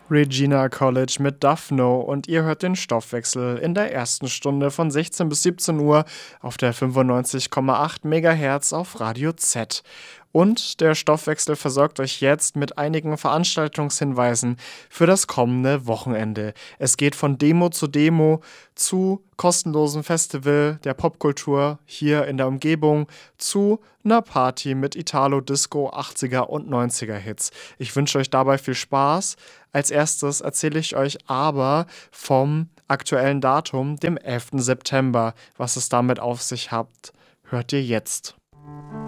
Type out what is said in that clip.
Regina College mit Duffno und ihr hört den Stoffwechsel in der ersten Stunde von 16 bis 17 Uhr auf der 95,8 MHz auf Radio Z. Und der Stoffwechsel versorgt euch jetzt mit einigen Veranstaltungshinweisen für das kommende Wochenende. Es geht von Demo zu kostenlosem Festival der Popkultur hier in der Umgebung zu einer Party mit Italo-Disco, 80er und 90er Hits. Ich wünsche euch dabei viel Spaß. Als erstes erzähle ich euch aber vom aktuellen Datum, dem 11. September. Was es damit auf sich hat, hört ihr jetzt.